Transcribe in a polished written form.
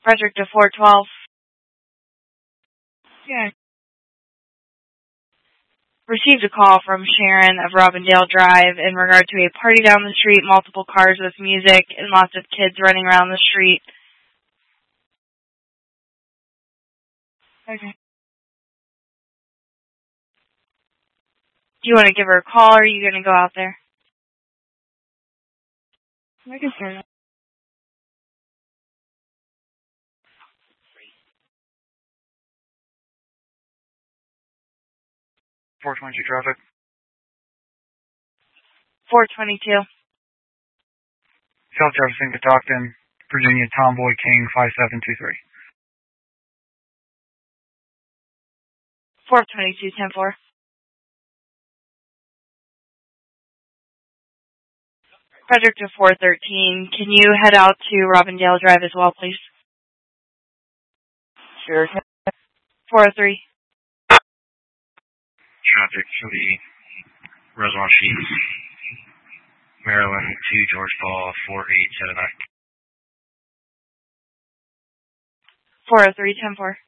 Frederick to 412. Yeah. Received a call from Sharon of Robindale Drive in regard to a party down the street, multiple cars with music, and lots of kids running around the street. Okay. Do you want to give her a call, or are you going to go out there? I can start it. 422 traffic. 422. South Jefferson, Catoctin, Virginia, Tomboy King 5723. 422, 10-4. Frederick to 413. Can you head out to Robindale Drive as well, please? Sure. 403. Traffic for the Rosemont Sheets, Maryland to George Paul 4879. 403, 10-4.